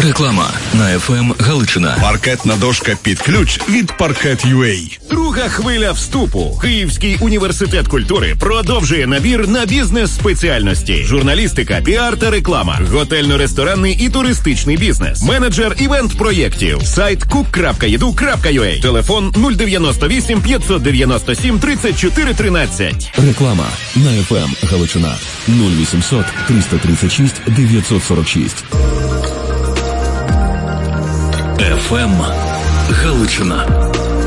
Реклама на FM Галичина. Паркетна дошка під ключ від Parquet.ua. Друга хвиля вступу. Київський університет культури продовжує набір на бізнес-спеціальності. Журналістика, піар та реклама. Готельно-ресторанний і туристичний бізнес. Менеджер івент-проєктів. Сайт cook.edu.ua. Телефон 098 597 34 13. Реклама на FM Галичина. 0800 336 946. FM Галичина.